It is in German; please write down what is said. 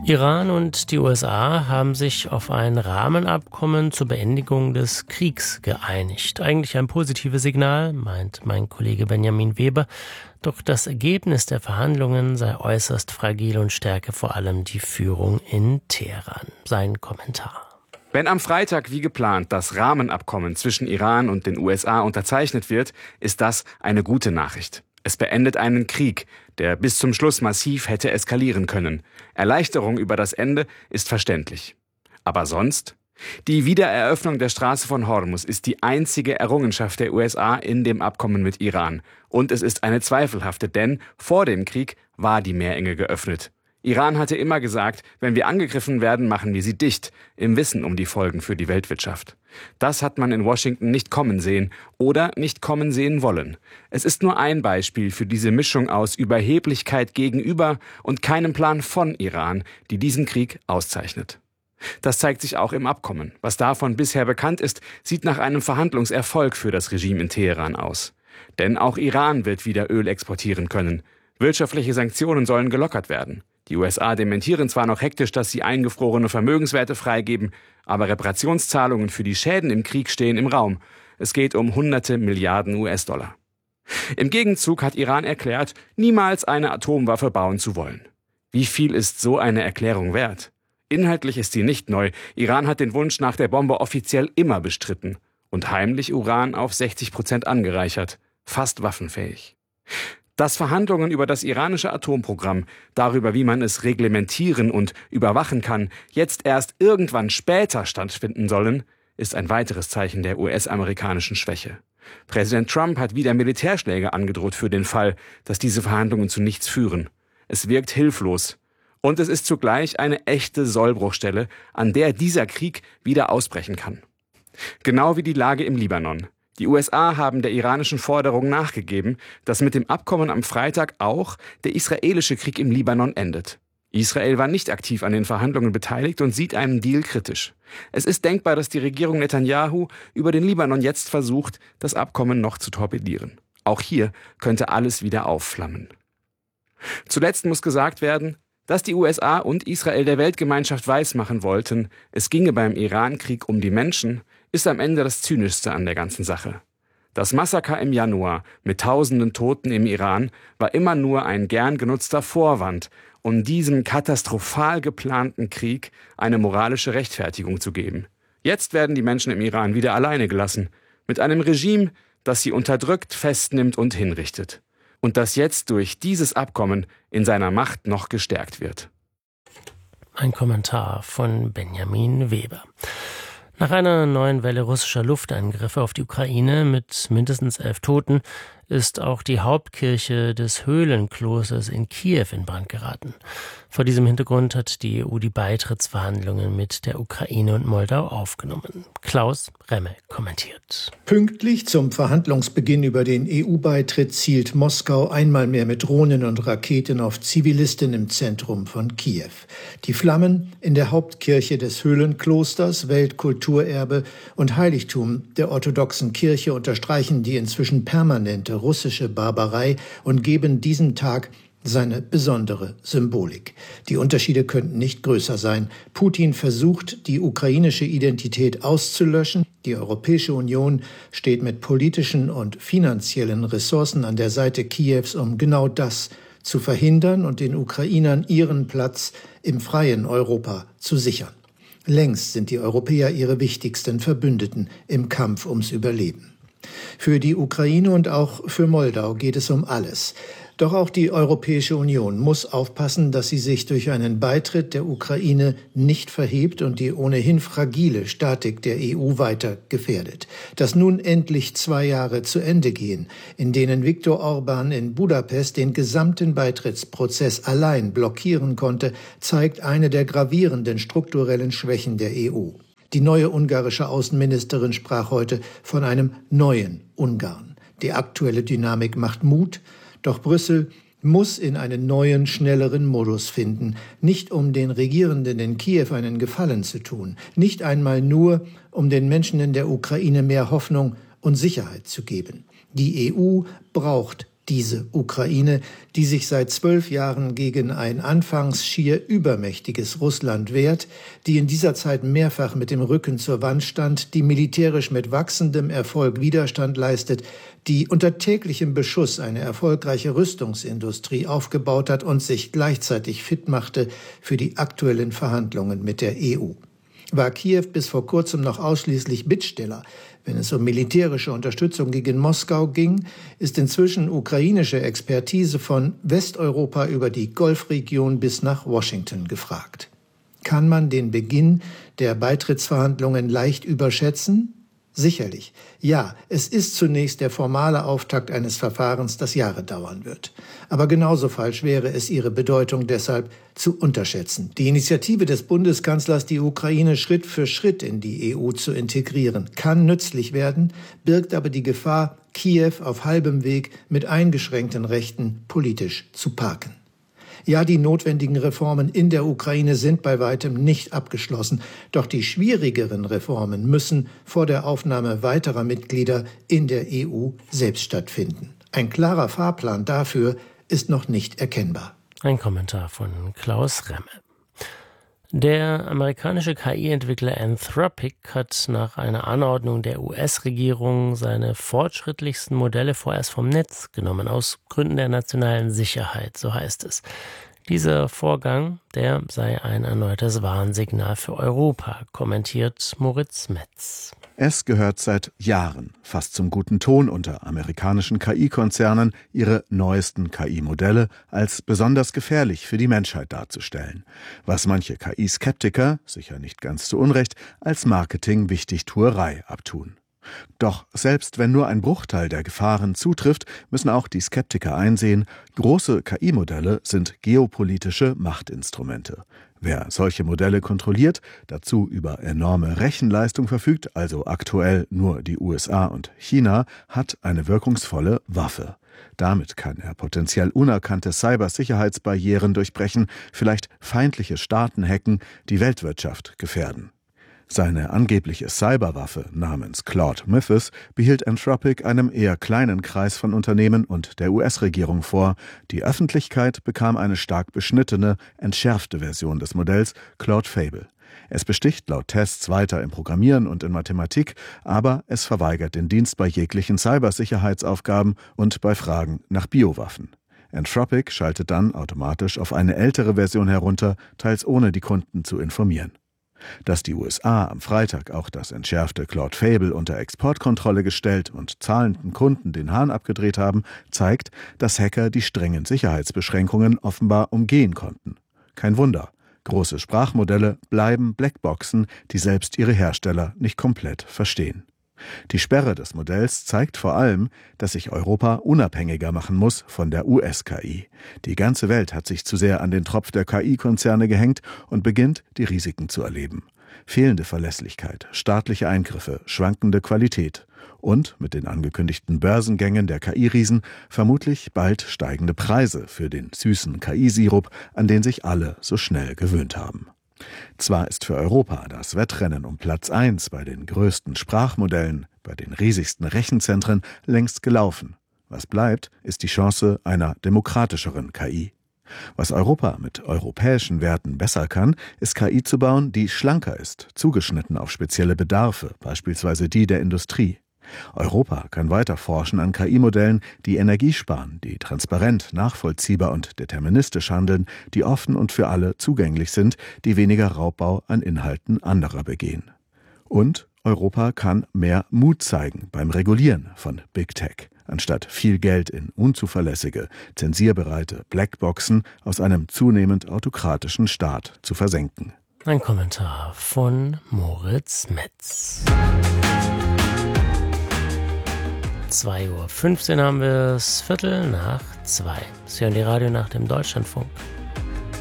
Iran und die USA haben sich auf ein Rahmenabkommen zur Beendigung des Kriegs geeinigt. Eigentlich ein positives Signal, meint mein Kollege Benjamin Weber. Doch das Ergebnis der Verhandlungen sei äußerst fragil und stärke vor allem die Führung in Teheran. Sein Kommentar. Wenn am Freitag wie geplant das Rahmenabkommen zwischen Iran und den USA unterzeichnet wird, ist das eine gute Nachricht. Es beendet einen Krieg, der bis zum Schluss massiv hätte eskalieren können. Erleichterung über das Ende ist verständlich. Aber sonst? Die Wiedereröffnung der Straße von Hormuz ist die einzige Errungenschaft der USA in dem Abkommen mit Iran. Und es ist eine zweifelhafte, denn vor dem Krieg war die Meerenge geöffnet. Iran hatte immer gesagt, wenn wir angegriffen werden, machen wir sie dicht, im Wissen um die Folgen für die Weltwirtschaft. Das hat man in Washington nicht kommen sehen oder nicht kommen sehen wollen. Es ist nur ein Beispiel für diese Mischung aus Überheblichkeit gegenüber und keinem Plan von Iran, die diesen Krieg auszeichnet. Das zeigt sich auch im Abkommen. Was davon bisher bekannt ist, sieht nach einem Verhandlungserfolg für das Regime in Teheran aus. Denn auch Iran wird wieder Öl exportieren können. Wirtschaftliche Sanktionen sollen gelockert werden. Die USA dementieren zwar noch hektisch, dass sie eingefrorene Vermögenswerte freigeben, aber Reparationszahlungen für die Schäden im Krieg stehen im Raum. Es geht um hunderte Milliarden US-Dollar. Im Gegenzug hat Iran erklärt, niemals eine Atomwaffe bauen zu wollen. Wie viel ist so eine Erklärung wert? Inhaltlich ist sie nicht neu. Iran hat den Wunsch nach der Bombe offiziell immer bestritten und heimlich Uran auf 60% angereichert, fast waffenfähig. Dass Verhandlungen über das iranische Atomprogramm, darüber, wie man es reglementieren und überwachen kann, jetzt erst irgendwann später stattfinden sollen, ist ein weiteres Zeichen der US-amerikanischen Schwäche. Präsident Trump hat wieder Militärschläge angedroht für den Fall, dass diese Verhandlungen zu nichts führen. Es wirkt hilflos. Und es ist zugleich eine echte Sollbruchstelle, an der dieser Krieg wieder ausbrechen kann. Genau wie die Lage im Libanon. Die USA haben der iranischen Forderung nachgegeben, dass mit dem Abkommen am Freitag auch der israelische Krieg im Libanon endet. Israel war nicht aktiv an den Verhandlungen beteiligt und sieht einen Deal kritisch. Es ist denkbar, dass die Regierung Netanyahu über den Libanon jetzt versucht, das Abkommen noch zu torpedieren. Auch hier könnte alles wieder aufflammen. Zuletzt muss gesagt werden, dass die USA und Israel der Weltgemeinschaft weismachen wollten, es ginge beim Iran-Krieg um die Menschen, ist am Ende das Zynischste an der ganzen Sache. Das Massaker im Januar mit tausenden Toten im Iran war immer nur ein gern genutzter Vorwand, um diesem katastrophal geplanten Krieg eine moralische Rechtfertigung zu geben. Jetzt werden die Menschen im Iran wieder alleine gelassen, mit einem Regime, das sie unterdrückt, festnimmt und hinrichtet. Und das jetzt durch dieses Abkommen in seiner Macht noch gestärkt wird. Ein Kommentar von Benjamin Weber. Nach einer neuen Welle russischer Luftangriffe auf die Ukraine mit mindestens 11 Toten ist auch die Hauptkirche des Höhlenklosters in Kiew in Brand geraten. Vor diesem Hintergrund hat die EU die Beitrittsverhandlungen mit der Ukraine und Moldau aufgenommen. Klaus Remme kommentiert. Pünktlich zum Verhandlungsbeginn über den EU-Beitritt zielt Moskau einmal mehr mit Drohnen und Raketen auf Zivilisten im Zentrum von Kiew. Die Flammen in der Hauptkirche des Höhlenklosters, Weltkulturerbe und Heiligtum der orthodoxen Kirche, unterstreichen die inzwischen permanente russische Barbarei und geben diesem Tag seine besondere Symbolik. Die Unterschiede könnten nicht größer sein. Putin versucht, die ukrainische Identität auszulöschen. Die Europäische Union steht mit politischen und finanziellen Ressourcen an der Seite Kiews, um genau das zu verhindern und den Ukrainern ihren Platz im freien Europa zu sichern. Längst sind die Europäer ihre wichtigsten Verbündeten im Kampf ums Überleben. Für die Ukraine und auch für Moldau geht es um alles. Doch auch die Europäische Union muss aufpassen, dass sie sich durch einen Beitritt der Ukraine nicht verhebt und die ohnehin fragile Statik der EU weiter gefährdet. Dass nun endlich 2 Jahre zu Ende gehen, in denen Viktor Orban in Budapest den gesamten Beitrittsprozess allein blockieren konnte, zeigt eine der gravierenden strukturellen Schwächen der EU. Die neue ungarische Außenministerin sprach heute von einem neuen Ungarn. Die aktuelle Dynamik macht Mut, doch Brüssel muss in einen neuen, schnelleren Modus finden, nicht um den Regierenden in Kiew einen Gefallen zu tun, nicht einmal nur, um den Menschen in der Ukraine mehr Hoffnung und Sicherheit zu geben. Die EU braucht Diese Ukraine, die sich seit 12 Jahren gegen ein anfangs schier übermächtiges Russland wehrt, die in dieser Zeit mehrfach mit dem Rücken zur Wand stand, die militärisch mit wachsendem Erfolg Widerstand leistet, die unter täglichem Beschuss eine erfolgreiche Rüstungsindustrie aufgebaut hat und sich gleichzeitig fit machte für die aktuellen Verhandlungen mit der EU. War Kiew bis vor kurzem noch ausschließlich Bittsteller, wenn es um militärische Unterstützung gegen Moskau ging, ist inzwischen ukrainische Expertise von Westeuropa über die Golfregion bis nach Washington gefragt. Kann man den Beginn der Beitrittsverhandlungen leicht überschätzen? Sicherlich. Ja, es ist zunächst der formale Auftakt eines Verfahrens, das Jahre dauern wird. Aber genauso falsch wäre es, ihre Bedeutung deshalb zu unterschätzen. Die Initiative des Bundeskanzlers, die Ukraine Schritt für Schritt in die EU zu integrieren, kann nützlich werden, birgt aber die Gefahr, Kiew auf halbem Weg mit eingeschränkten Rechten politisch zu parken. Ja, die notwendigen Reformen in der Ukraine sind bei weitem nicht abgeschlossen. Doch die schwierigeren Reformen müssen vor der Aufnahme weiterer Mitglieder in der EU selbst stattfinden. Ein klarer Fahrplan dafür ist noch nicht erkennbar. Ein Kommentar von Klaus Remme. Der amerikanische KI-Entwickler Anthropic hat nach einer Anordnung der US-Regierung seine fortschrittlichsten Modelle vorerst vom Netz genommen, aus Gründen der nationalen Sicherheit, so heißt es. Dieser Vorgang, der sei ein erneutes Warnsignal für Europa, kommentiert Moritz Metz. Es gehört seit Jahren fast zum guten Ton unter amerikanischen KI-Konzernen, ihre neuesten KI-Modelle als besonders gefährlich für die Menschheit darzustellen, was manche KI-Skeptiker, sicher nicht ganz zu Unrecht, als Marketing-Wichtigtuerei abtun. Doch selbst wenn nur ein Bruchteil der Gefahren zutrifft, müssen auch die Skeptiker einsehen, große KI-Modelle sind geopolitische Machtinstrumente. Wer solche Modelle kontrolliert, dazu über enorme Rechenleistung verfügt, also aktuell nur die USA und China, hat eine wirkungsvolle Waffe. Damit kann er potenziell unerkannte Cybersicherheitsbarrieren durchbrechen, vielleicht feindliche Staaten hacken, die Weltwirtschaft gefährden. Seine angebliche Cyberwaffe namens Claude Mythos behielt Anthropic einem eher kleinen Kreis von Unternehmen und der US-Regierung vor. Die Öffentlichkeit bekam eine stark beschnittene, entschärfte Version des Modells Claude Fable. Es besticht laut Tests weiter im Programmieren und in Mathematik, aber es verweigert den Dienst bei jeglichen Cybersicherheitsaufgaben und bei Fragen nach Biowaffen. Anthropic schaltet dann automatisch auf eine ältere Version herunter, teils ohne die Kunden zu informieren. Dass die USA am Freitag auch das entschärfte Claude Fable unter Exportkontrolle gestellt und zahlenden Kunden den Hahn abgedreht haben, zeigt, dass Hacker die strengen Sicherheitsbeschränkungen offenbar umgehen konnten. Kein Wunder, große Sprachmodelle bleiben Blackboxen, die selbst ihre Hersteller nicht komplett verstehen. Die Sperre des Modells zeigt vor allem, dass sich Europa unabhängiger machen muss von der US-KI. Die ganze Welt hat sich zu sehr an den Tropf der KI-Konzerne gehängt und beginnt, die Risiken zu erleben. Fehlende Verlässlichkeit, staatliche Eingriffe, schwankende Qualität und mit den angekündigten Börsengängen der KI-Riesen vermutlich bald steigende Preise für den süßen KI-Sirup, an den sich alle so schnell gewöhnt haben. Zwar ist für Europa das Wettrennen um Platz 1 bei den größten Sprachmodellen, bei den riesigsten Rechenzentren längst gelaufen. Was bleibt, ist die Chance einer demokratischeren KI. Was Europa mit europäischen Werten besser kann, ist KI zu bauen, die schlanker ist, zugeschnitten auf spezielle Bedarfe, beispielsweise die der Industrie. Europa kann weiter forschen an KI-Modellen, die Energie sparen, die transparent, nachvollziehbar und deterministisch handeln, die offen und für alle zugänglich sind, die weniger Raubbau an Inhalten anderer begehen. Und Europa kann mehr Mut zeigen beim Regulieren von Big Tech, anstatt viel Geld in unzuverlässige, zensierbereite Blackboxen aus einem zunehmend autokratischen Staat zu versenken. Ein Kommentar von Moritz Metz. 2:15 Uhr haben wir es, 2:15. Sie hören die Radionacht im Deutschlandfunk.